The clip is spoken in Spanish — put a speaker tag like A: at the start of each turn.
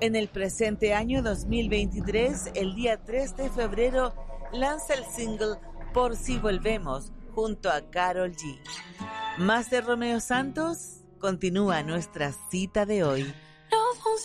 A: En el presente año 2023, el día 3 de febrero, lanza el single Por si volvemos, junto a Karol G. Más de Romeo Santos, continúa nuestra cita de hoy.